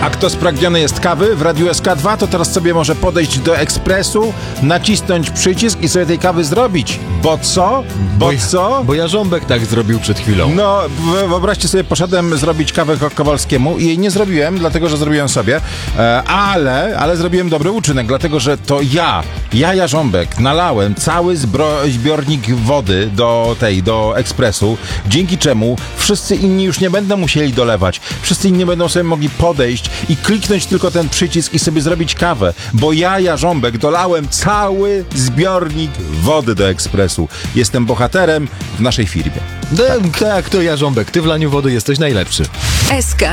A kto spragniony jest kawy w Radiu SK2, to teraz sobie może podejść do ekspresu, nacisnąć przycisk i sobie tej kawy zrobić. Bo co? Bo Jarząbek tak zrobił przed chwilą. No, wyobraźcie sobie, poszedłem zrobić kawę Kowalskiemu i jej nie zrobiłem, dlatego że zrobiłem sobie, ale zrobiłem dobry uczynek, dlatego że to ja Jarząbek, nalałem cały zbiornik wody do ekspresu, dzięki czemu wszyscy inni już nie będą musieli dolewać. Wszyscy inni będą sobie mogli podejść i kliknąć tylko ten przycisk i sobie zrobić kawę, bo ja, Jarząbek, dolałem cały zbiornik wody do ekspresu. Jestem bohaterem w naszej firmie. Tak, to Jarząbek, ty w laniu wody jesteś najlepszy. SK